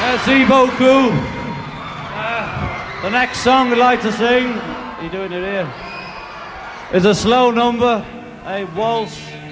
Merci beaucoup. The next song I'd like to sing, are you doing it here? Is a slow number, a waltz.